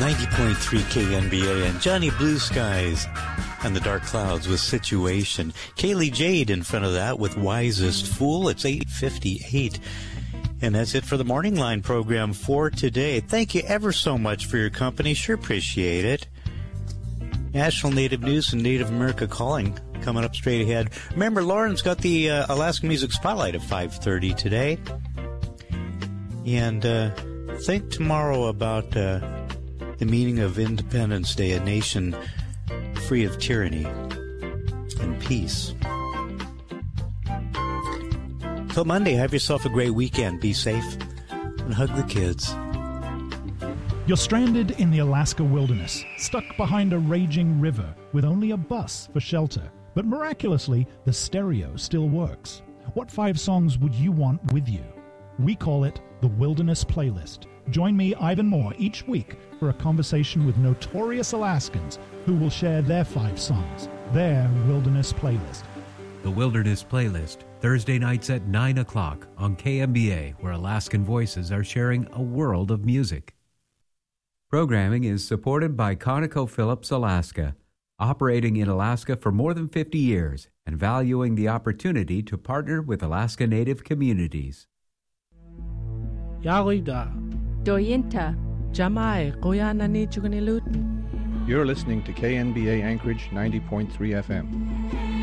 90.3 KNBA and Johnny Blue Skies and the Dark Clouds with Situation. Kaylee Jade in front of that with Wisest Fool. It's 8:58. And that's it for the Morning Line program for today. Thank you ever so much for your company. Sure appreciate it. National Native News and Native America Calling coming up straight ahead. Remember, Lauren's got the Alaska Music Spotlight at 5:30 today. And think tomorrow about the meaning of Independence Day, a nation free of tyranny and peace. Till Monday, have yourself a great weekend. Be safe and hug the kids. You're stranded in the Alaska wilderness, stuck behind a raging river with only a bus for shelter. But miraculously, the stereo still works. What 5 songs would you want with you? We call it the Wilderness Playlist. Join me, Ivan Moore, each week for a conversation with notorious Alaskans who will share their 5 songs, their Wilderness Playlist. The Wilderness Playlist, Thursday nights at 9 o'clock on KMBA, where Alaskan voices are sharing a world of music. Programming is supported by ConocoPhillips Alaska, operating in Alaska for more than 50 years and valuing the opportunity to partner with Alaska Native communities. Yarida. Doyinta. Jamai. Koyanani Chukanilut. You're listening to KNBA Anchorage 90.3 FM.